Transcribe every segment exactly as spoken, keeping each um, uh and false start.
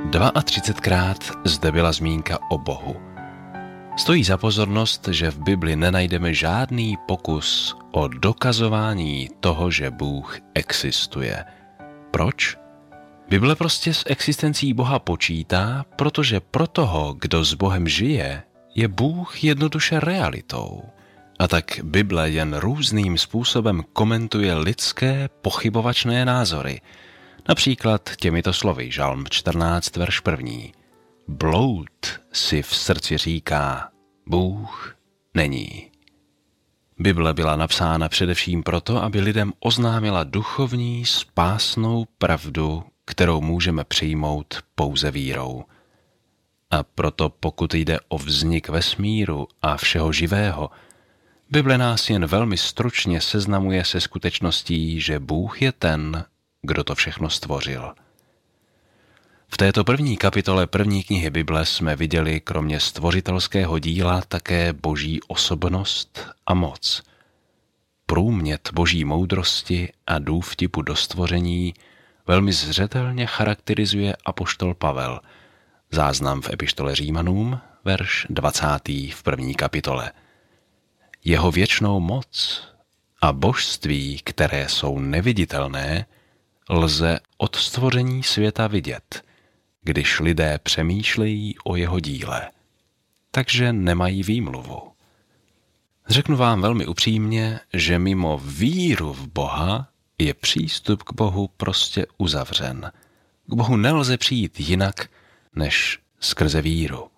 třicetkrát zde byla zmínka o Bohu. Stojí za pozornost, že v Bibli nenajdeme žádný pokus o dokazování toho, že Bůh existuje. Proč? Bible prostě s existencí Boha počítá, protože pro toho, kdo s Bohem žije, je Bůh jednoduše realitou. A tak Bible jen různým způsobem komentuje lidské pochybovačné názory. Například těmito slovy, Žalm čtrnáct, verš první. Bloud si v srdci říká, Bůh není. Bible byla napsána především proto, aby lidem oznámila duchovní, spásnou pravdu, kterou můžeme přijmout pouze vírou. A proto pokud jde o vznik vesmíru a všeho živého, Bible nás jen velmi stručně seznamuje se skutečností, že Bůh je ten, kdo to všechno stvořil. V této první kapitole první knihy Bible jsme viděli kromě stvořitelského díla také boží osobnost a moc. Průmět boží moudrosti a důvtipu do stvoření velmi zřetelně charakterizuje apoštol Pavel. Záznam v epištole Římanům, verš dvacátý v první kapitole. Jeho věčnou moc a božství, které jsou neviditelné, lze od stvoření světa vidět, když lidé přemýšlejí o jeho díle. Takže nemají výmluvu. Řeknu vám velmi upřímně, že mimo víru v Boha je přístup k Bohu prostě uzavřen. K Bohu nelze přijít jinak, než skrze víru.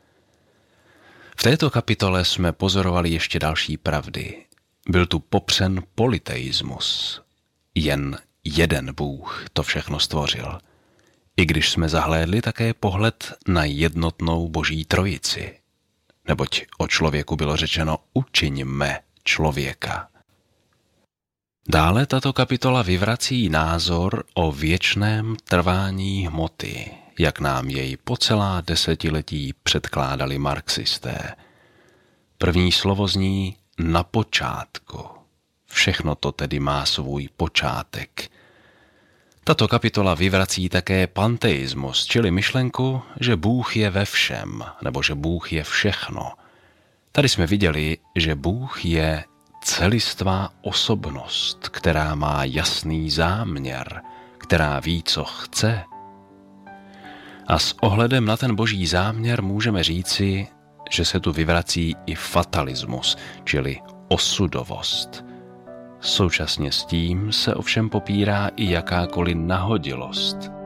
V této kapitole jsme pozorovali ještě další pravdy. Byl tu popřen polyteismus. Jen jeden Bůh to všechno stvořil. I když jsme zahlédli také pohled na jednotnou boží trojici. Neboť o člověku bylo řečeno učiňme člověka. Dále tato kapitola vyvrací názor o věčném trvání hmoty, jak nám jej po celá desetiletí předkládali marxisté. První slovo zní na počátku. Všechno to tedy má svůj počátek. Tato kapitola vyvrací také panteismus, čili myšlenku, že Bůh je ve všem, nebo že Bůh je všechno. Tady jsme viděli, že Bůh je celistvá osobnost, která má jasný záměr, která ví, co chce. A s ohledem na ten boží záměr můžeme říci, že se tu vyvrací i fatalismus, čili osudovost. Současně s tím se ovšem popírá i jakákoliv nahodilost